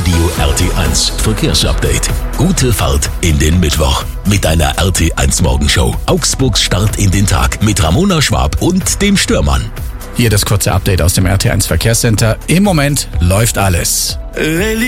Radio RT1 Verkehrsupdate. Gute Fahrt in den Mittwoch mit einer RT1 Morgenshow. Augsburgs Start in den Tag mit Ramona Schwab und dem Stürmann. Hier das kurze Update aus dem RT1 Verkehrscenter. Im Moment läuft alles.